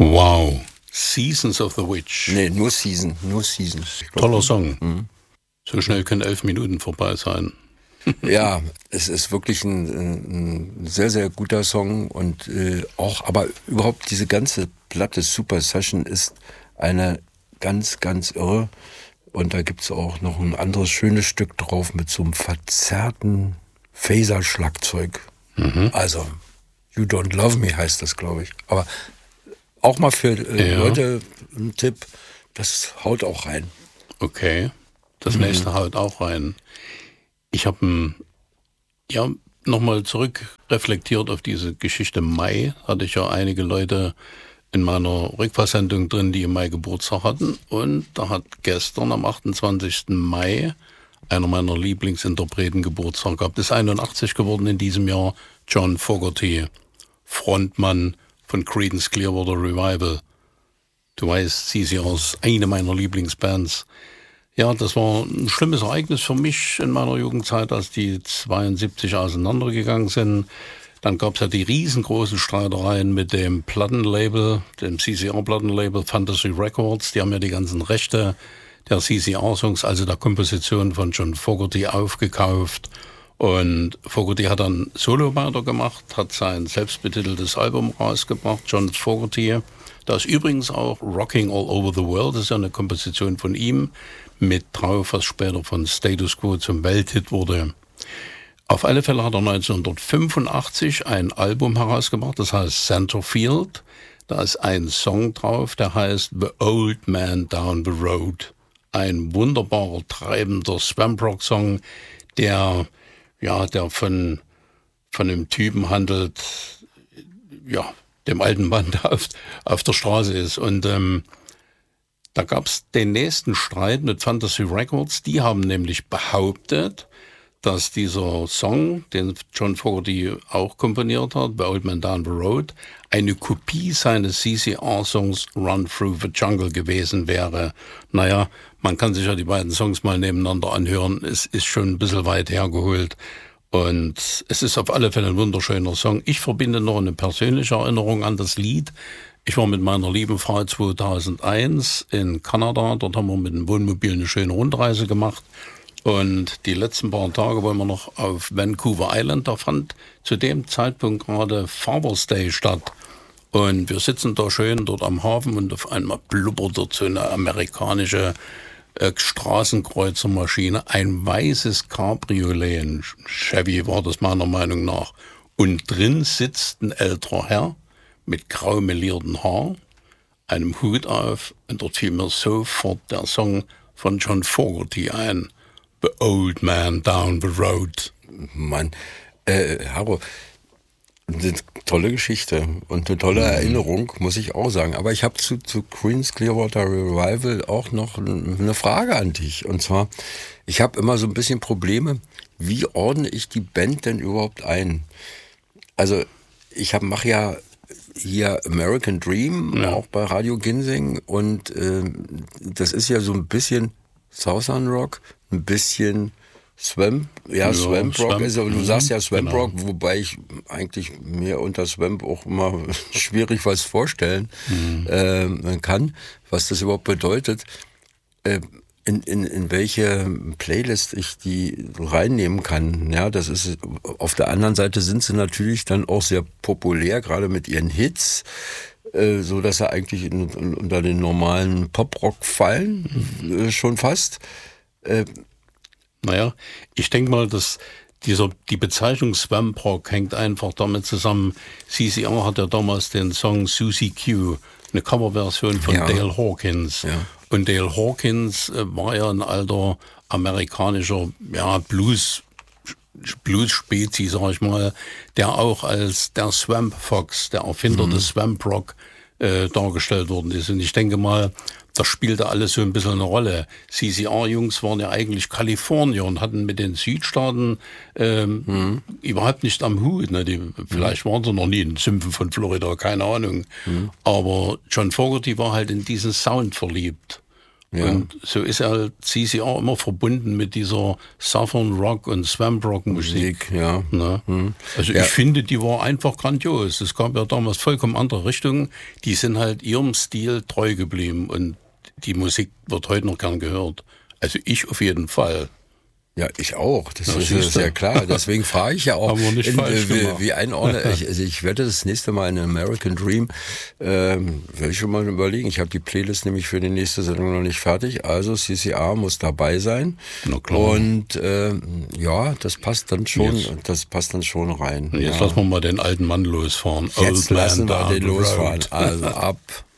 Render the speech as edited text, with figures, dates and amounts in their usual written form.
Wow. Seasons of the Witch. Nee, nur Season. Toller Song. So schnell können 11 Minuten vorbei sein. Ja, es ist wirklich ein sehr, sehr guter Song und auch, aber überhaupt diese ganze Platte Super Session ist eine ganz, ganz irre. Und da gibt's auch noch ein anderes schönes Stück drauf mit so einem verzerrten Phaser-Schlagzeug. Also, You Don't Love Me heißt das, glaube ich. Aber auch mal für Leute ein Tipp, das haut auch rein. Okay, das nächste haut auch rein. Ich habe nochmal zurück reflektiert auf diese Geschichte Mai. Hatte ich ja einige Leute in meiner Rückfahrsendung drin, die im Mai Geburtstag hatten. Und da hat gestern am 28. Mai einer meiner Lieblingsinterpreten Geburtstag gehabt. Ist 81 geworden in diesem Jahr. John Fogerty, Frontmann von Creedence Clearwater Revival. Du weißt, CCR ist eine meiner Lieblingsbands. Ja, das war ein schlimmes Ereignis für mich in meiner Jugendzeit, als die 72 auseinandergegangen sind. Dann gab es ja die riesengroßen Streitereien mit dem Plattenlabel, dem CCR-Plattenlabel Fantasy Records. Die haben ja die ganzen Rechte der CCR-Songs, also der Komposition von John Fogerty, aufgekauft. Und Fogerty hat dann Solo weitergemacht, hat sein selbstbetiteltes Album rausgebracht, John Fogerty. Da ist übrigens auch Rocking All Over the World, das ist ja eine Komposition von ihm, mit drauf, was später von Status Quo zum Welthit wurde. Auf alle Fälle hat er 1985 ein Album herausgebracht, das heißt Centerfield. Da ist ein Song drauf, der heißt The Old Man Down the Road. Ein wunderbarer, treibender Swamp-Rock-Song, der von einem Typen handelt, dem alten Mann, der auf der Straße ist. Und da gab es den nächsten Streit mit Fantasy Records. Die haben nämlich behauptet, dass dieser Song, den John Fogerty auch komponiert hat, The Old Man Down the Road, eine Kopie seines CCR-Songs Run Through the Jungle gewesen wäre. Naja, man kann sich ja die beiden Songs mal nebeneinander anhören. Es ist schon ein bisschen weit hergeholt. Und es ist auf alle Fälle ein wunderschöner Song. Ich verbinde noch eine persönliche Erinnerung an das Lied. Ich war mit meiner lieben Frau 2001 in Kanada. Dort haben wir mit dem Wohnmobil eine schöne Rundreise gemacht. Und die letzten paar Tage waren wir noch auf Vancouver Island. Da fand zu dem Zeitpunkt gerade Father's Day statt. Und wir sitzen da schön dort am Hafen und auf einmal blubbert dort so eine amerikanische Straßenkreuzermaschine, ein weißes Cabriolet, ein Chevy war das meiner Meinung nach. Und drin sitzt ein älterer Herr mit grau melierten Haar, einem Hut auf, und dort fiel mir sofort der Song von John Fogerty ein, The Old Man Down the Road. Mann, Harro, eine tolle Geschichte und eine tolle Erinnerung, muss ich auch sagen. Aber ich habe zu Creedence Clearwater Revival auch noch eine Frage an dich. Und zwar, ich habe immer so ein bisschen Probleme, wie ordne ich die Band denn überhaupt ein? Also ich mache ja hier American Dream, auch bei Radio Ginseng. Und das ist ja so ein bisschen Southern Rock, ein bisschen Swamp Rock ist, aber du sagst ja Swamp Rock, wobei ich eigentlich mir unter Swamp auch immer schwierig was vorstellen kann, was das überhaupt bedeutet, in welche Playlist ich die reinnehmen kann. Ja, das ist, auf der anderen Seite sind sie natürlich dann auch sehr populär, gerade mit ihren Hits, so dass sie eigentlich unter den normalen Pop-Rock fallen, schon fast. Naja, ich denke mal, dass die Bezeichnung Swamp Rock hängt einfach damit zusammen. CCR hat ja damals den Song Susie Q, eine Coverversion von Dale Hawkins. Ja. Und Dale Hawkins war ja ein alter amerikanischer Blues-Spezi, sag ich mal, der auch als der Swamp Fox, der Erfinder des Swamp Rock, dargestellt worden ist. Und ich denke mal, das spielte alles so ein bisschen eine Rolle. CCR-Jungs waren ja eigentlich Kalifornier und hatten mit den Südstaaten überhaupt nicht am Hut. Ne? Vielleicht waren sie noch nie in den Sümpfen von Florida, keine Ahnung. Aber John Fogerty war halt in diesen Sound verliebt. Ja. Und so ist halt CCR immer verbunden mit dieser Southern Rock und Swamp Rock Musik. Ja. Ne? Also ich finde, die war einfach grandios. Es gab ja damals vollkommen andere Richtungen. Die sind halt ihrem Stil treu geblieben und die Musik wird heute noch gern gehört. Also ich auf jeden Fall. Ja, ich auch. Das Ja, ist ja klar. Deswegen frage ich ja auch, Haben wir nicht falsch gemacht. wie einordne ich. Also ich werde das nächste Mal in American Dream, werde ich schon mal überlegen. Ich habe die Playlist nämlich für die nächste Sendung noch nicht fertig. Also CCR muss dabei sein. Na klar. Und ja, das passt dann schon. Yes. Das passt dann schon rein. Jetzt lassen wir mal den alten Mann losfahren. Jetzt Old lassen Man wir Down den the losfahren. Road. Also ab.